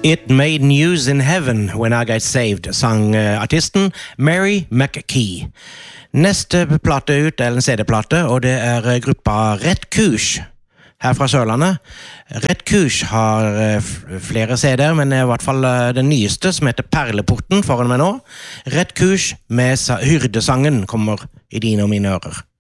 It made news in heaven when I got saved, sang artisten Mary McKee. Neste plate ut er en CD-plate, og det er gruppa Rett Kurs her fra Sørlandet. Rett Kurs har flere CD-er, men i hvert fall den nyeste som heter Perleporten foran meg nå. Rett Kurs med hyrdesangen kommer i dine og mine ører.